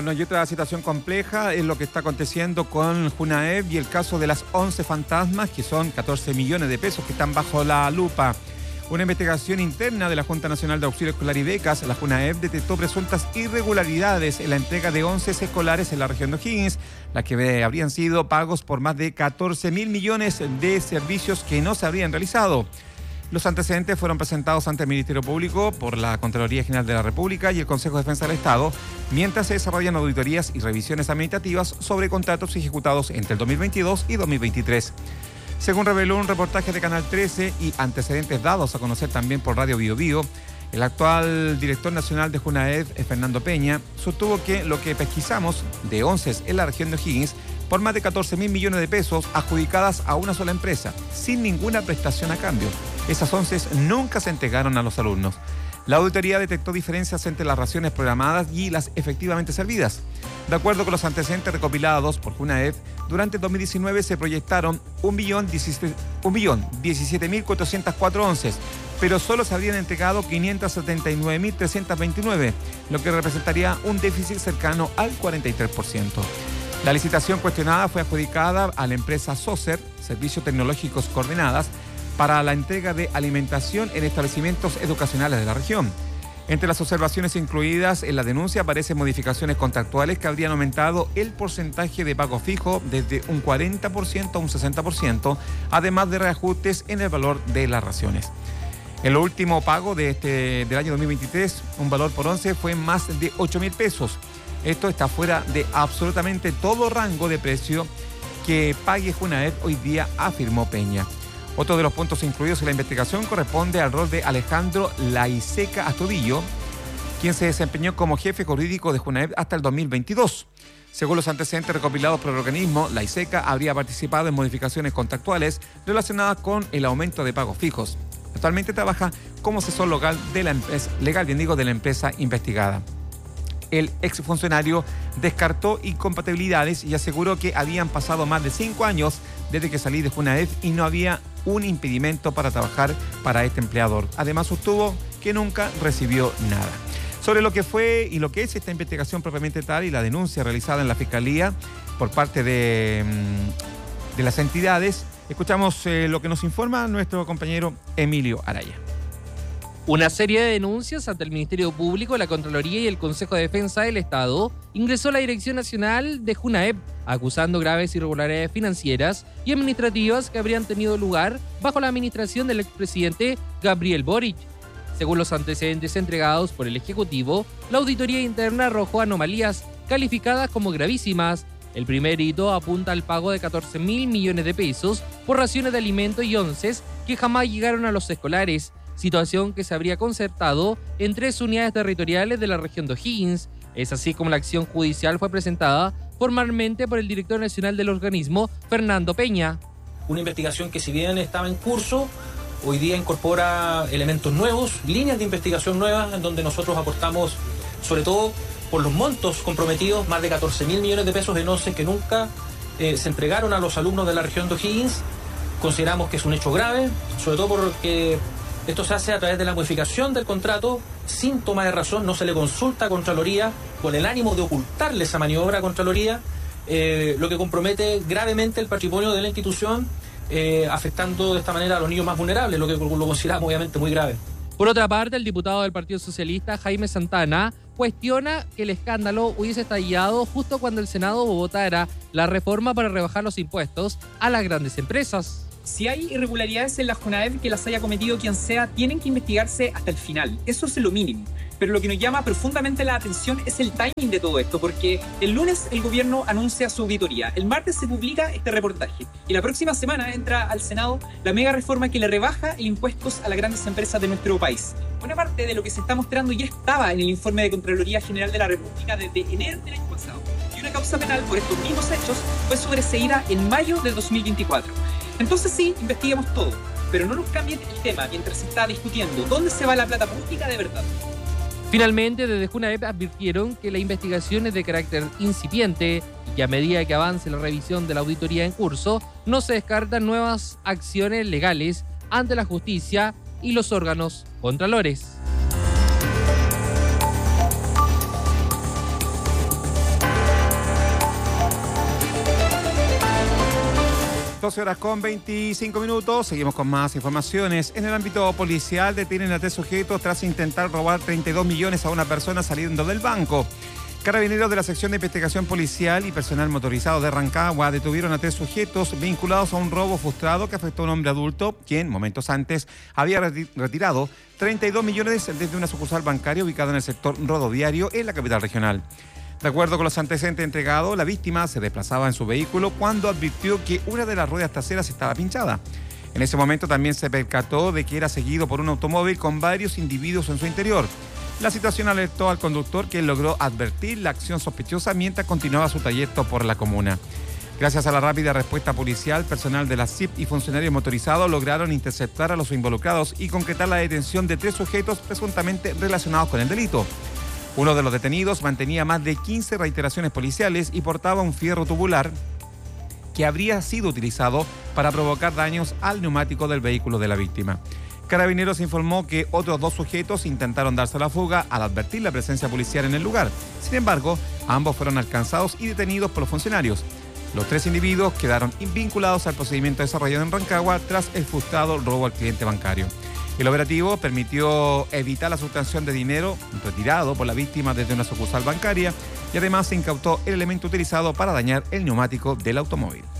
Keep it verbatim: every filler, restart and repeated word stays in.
Bueno, y otra situación compleja es lo que está aconteciendo con Junaed y el caso de las once fantasmas, que son catorce millones de pesos que están bajo la lupa. Una investigación interna de la Junta Nacional de Auxilio Escolar y Becas, la Junaed, detectó presuntas irregularidades en la entrega de once escolares en la región de O'Higgins, las que habrían sido pagos por más de catorce mil millones de servicios que no se habrían realizado. Los antecedentes fueron presentados ante el Ministerio Público por la Contraloría General de la República y el Consejo de Defensa del Estado, mientras se desarrollan auditorías y revisiones administrativas sobre contratos ejecutados entre el dos mil veintidós y dos mil veintitrés. Según reveló un reportaje de Canal trece y antecedentes dados a conocer también por Radio Bio Bio, el actual director nacional de Junaed, Fernando Peña, sostuvo que lo que pesquisamos de once en la región de O'Higgins por más de catorce mil millones de pesos adjudicadas a una sola empresa, sin ninguna prestación a cambio. Esas once nunca se entregaron a los alumnos. La auditoría detectó diferencias entre las raciones programadas y las efectivamente servidas. De acuerdo con los antecedentes recopilados por Junaed, durante dos mil diecinueve se proyectaron un millón diecisiete mil cuatrocientas cuatro onces, pero solo se habrían entregado quinientas setenta y nueve mil trescientas veintinueve, lo que representaría un déficit cercano al cuarenta y tres por ciento. La licitación cuestionada fue adjudicada a la empresa SOCER, Servicios Tecnológicos Coordinadas, para la entrega de alimentación en establecimientos educacionales de la región. Entre las observaciones incluidas en la denuncia aparecen modificaciones contractuales que habrían aumentado el porcentaje de pago fijo desde un cuarenta por ciento a un sesenta por ciento, además de reajustes en el valor de las raciones. En lo último pago de este, del año dos mil veintitrés, un valor por once fue más de ocho mil pesos. Esto está fuera de absolutamente todo rango de precio que pague Junaed hoy día, afirmó Peña. Otro de los puntos incluidos en la investigación corresponde al rol de Alejandro Laiseca Astudillo, quien se desempeñó como jefe jurídico de Junaed hasta el dos mil veintidós. Según los antecedentes recopilados por el organismo, Laiseca habría participado en modificaciones contractuales relacionadas con el aumento de pagos fijos. Actualmente trabaja como asesor legal de la empresa, legal, bien digo, de la empresa investigada. El exfuncionario descartó incompatibilidades y aseguró que habían pasado más de cinco años desde que salí de Junaed y no había un impedimento para trabajar para este empleador. Además, sostuvo que nunca recibió nada. Sobre lo que fue y lo que es esta investigación propiamente tal y la denuncia realizada en la Fiscalía por parte de, de las entidades, escuchamos eh, lo que nos informa nuestro compañero Emilio Araya. Una serie de denuncias ante el Ministerio Público, la Contraloría y el Consejo de Defensa del Estado ingresó a la Dirección Nacional de Junaed, acusando graves irregularidades financieras y administrativas que habrían tenido lugar bajo la administración del expresidente Gabriel Boric. Según los antecedentes entregados por el Ejecutivo, la auditoría interna arrojó anomalías calificadas como gravísimas. El primer hito apunta al pago de catorce mil millones de pesos por raciones de alimentos y onces que jamás llegaron a los escolares, situación que se habría concertado en tres unidades territoriales de la región de O'Higgins. Es así como la acción judicial fue presentada formalmente por el director nacional del organismo, Fernando Peña. Una investigación que, si bien estaba en curso, hoy día incorpora elementos nuevos, líneas de investigación nuevas, en donde nosotros aportamos, sobre todo por los montos comprometidos, más de catorce mil millones de pesos en once que nunca eh, se entregaron a los alumnos de la región de O'Higgins. Consideramos que es un hecho grave, sobre todo porque esto se hace a través de la modificación del contrato, sin toma de razón, no se le consulta a Contraloría, con el ánimo de ocultarle esa maniobra a Contraloría, eh, lo que compromete gravemente el patrimonio de la institución, eh, afectando de esta manera a los niños más vulnerables, lo que lo consideramos obviamente muy grave. Por otra parte, el diputado del Partido Socialista, Jaime Santana, cuestiona que el escándalo hubiese estallado justo cuando el Senado votara la reforma para rebajar los impuestos a las grandes empresas. Si hay irregularidades en la Junaed, que las haya cometido quien sea, tienen que investigarse hasta el final. Eso es lo mínimo. Pero lo que nos llama profundamente la atención es el timing de todo esto, porque el lunes el gobierno anuncia su auditoría, el martes se publica este reportaje y la próxima semana entra al Senado la mega reforma que le rebaja impuestos a las grandes empresas de nuestro país. Buena parte de lo que se está mostrando ya estaba en el informe de Contraloría General de la República desde enero del año pasado, y una causa penal por estos mismos hechos fue sobreseída en mayo de dos mil veinticuatro. Entonces sí, investiguemos todo, pero no nos cambien el tema mientras se está discutiendo dónde se va la plata pública de verdad. Finalmente, desde Junaed advirtieron que la investigación es de carácter incipiente y que a medida que avance la revisión de la auditoría en curso, no se descartan nuevas acciones legales ante la justicia y los órganos contralores. doce horas con veinticinco minutos, seguimos con más informaciones. En el ámbito policial detienen a tres sujetos tras intentar robar treinta y dos millones a una persona saliendo del banco. Carabineros de la sección de investigación policial y personal motorizado de Rancagua detuvieron a tres sujetos vinculados a un robo frustrado que afectó a un hombre adulto, quien momentos antes había retirado treinta y dos millones desde una sucursal bancaria ubicada en el sector rodoviario en la capital regional. De acuerdo con los antecedentes entregados, la víctima se desplazaba en su vehículo cuando advirtió que una de las ruedas traseras estaba pinchada. En ese momento también se percató de que era seguido por un automóvil con varios individuos en su interior. La situación alertó al conductor, quien logró advertir la acción sospechosa mientras continuaba su trayecto por la comuna. Gracias a la rápida respuesta policial, personal de la C I P y funcionarios motorizados lograron interceptar a los involucrados y concretar la detención de tres sujetos presuntamente relacionados con el delito. Uno de los detenidos mantenía más de quince reiteraciones policiales y portaba un fierro tubular que habría sido utilizado para provocar daños al neumático del vehículo de la víctima. Carabineros informó que otros dos sujetos intentaron darse a la fuga al advertir la presencia policial en el lugar. Sin embargo, ambos fueron alcanzados y detenidos por los funcionarios. Los tres individuos quedaron vinculados al procedimiento desarrollado en Rancagua tras el frustrado robo al cliente bancario. El operativo permitió evitar la sustracción de dinero retirado por la víctima desde una sucursal bancaria y además se incautó el elemento utilizado para dañar el neumático del automóvil.